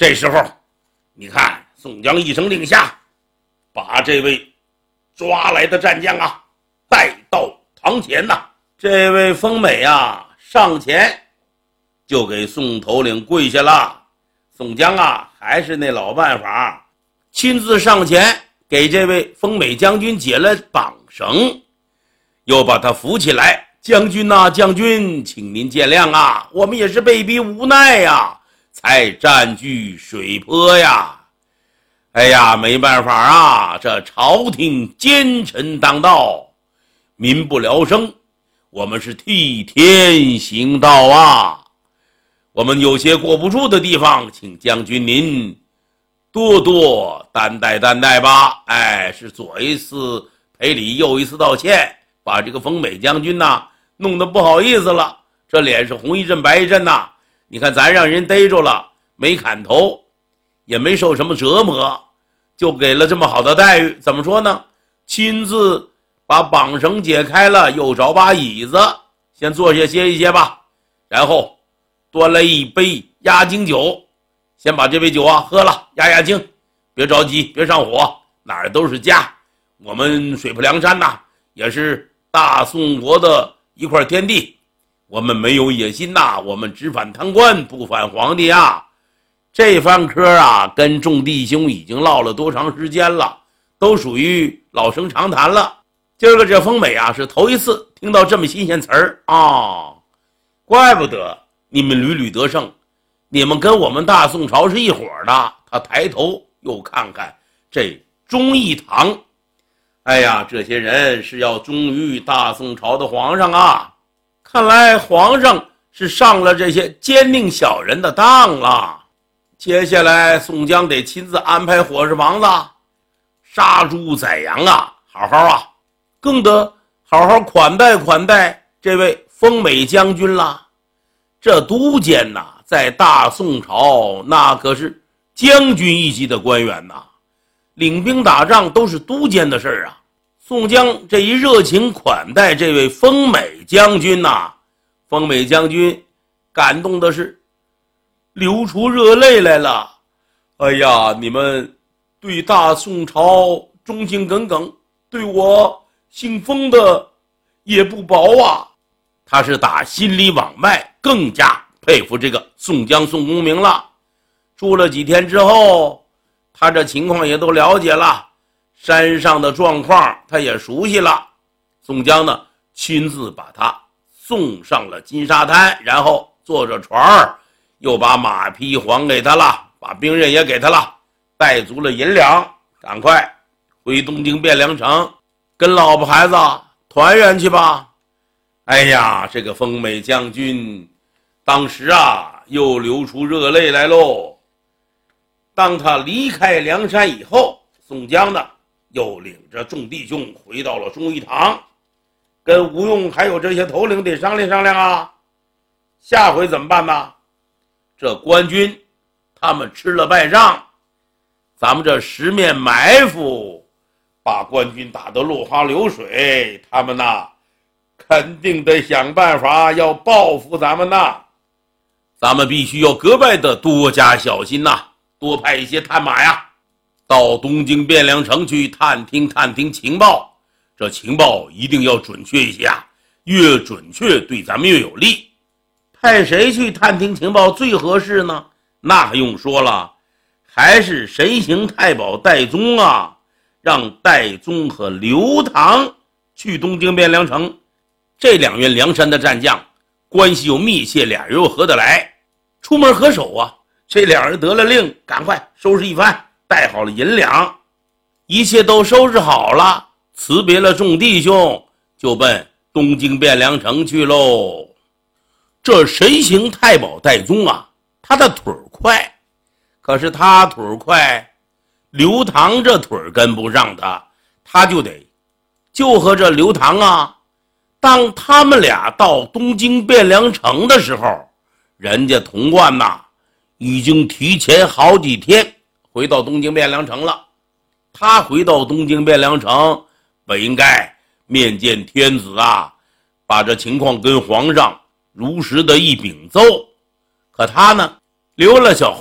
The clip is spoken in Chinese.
这时候，你看宋江一声令下，把这位抓来的战将啊带到堂前呐。这位丰美啊上前就给宋头领跪下了。宋江啊还是那老办法，亲自上前给这位丰美将军解了绑绳，又把他扶起来。将军啊，将军，请您见谅啊，我们也是被逼无奈呀，才占据水泊呀。哎呀，没办法啊，这朝廷奸臣当道，民不聊生，我们是替天行道啊。我们有些过不住的地方，请将军您多多担待吧。是左一次赔礼，右一次道歉，把这个丰美将军呐弄得不好意思了，这脸是红一阵白一阵呐。你看咱让人逮住了，没砍头，也没受什么折磨，就给了这么好的待遇，怎么说呢？亲自把绑绳解开了，又找把椅子，先坐下歇一歇吧，然后端来一杯压惊酒，先把这杯酒啊喝了压惊，别着急，别上火，哪儿都是家，我们水泊梁山呐也是大宋国的一块天地，我们没有野心呐，我们只反贪官不反皇帝啊。这番嗑啊跟众弟兄已经唠了多长时间了，都属于老生常谈了。今儿个这丰美啊是头一次听到这么新鲜词儿啊，怪不得你们屡屡得胜，你们跟我们大宋朝是一伙的。他抬头又看看这忠义堂，哎呀，这些人是要忠于大宋朝的皇上啊，看来皇上是上了这些奸佞小人的当了。接下来宋江得亲自安排伙食房子，杀猪宰羊啊，好好啊，更得好好款待这位丰美将军啦。这都监呐在大宋朝那可是将军一级的官员呐，领兵打仗都是都监的事儿啊。宋江这一热情款待这位丰美将军呐，丰美将军感动的是流出热泪来了。哎呀，你们对大宋朝忠心耿耿，对我姓丰的也不薄啊。他是打心里往外更加佩服这个宋江宋公明了。住了几天之后，他这情况也都了解了，山上的状况他也熟悉了。宋江呢亲自把他送上了金沙滩，然后坐着船儿又把马匹还给他了，把兵刃也给他了，带足了银两，赶快回东京汴梁城跟老婆孩子团圆去吧。哎呀，这个丰美将军当时啊又流出热泪来喽。当他离开梁山以后，宋江呢又领着众弟兄回到了忠义堂，跟吴用还有这些头领得商量啊，下回怎么办呢？这官军他们吃了败仗，咱们这十面埋伏把官军打得落花流水，他们呐肯定得想办法要报复咱们呐。咱们必须要格外的多加小心呐，多派一些探马呀到东京汴梁城去探听情报，这情报一定要准确一些啊，越准确对咱们越有利。派谁去探听情报最合适呢？那还用说了，还是神行太保戴宗啊，让戴宗和刘唐去东京汴梁城。这两员梁山的战将关系又密切，俩人又合得来，出门合手啊。这两人得了令，赶快收拾一番，带好了银两，一切都收拾好了，辞别了众弟兄，就奔东京汴梁城去喽。这神行太保戴宗啊，他的腿快，可是他腿快，刘唐这腿跟不上他就得就和这刘唐啊，当他们俩到东京汴梁城的时候，人家童贯呐已经提前好几天回到东京汴梁城了。他回到东京汴梁城本应该面见天子啊，把这情况跟皇上如实的一禀奏，可他呢留了小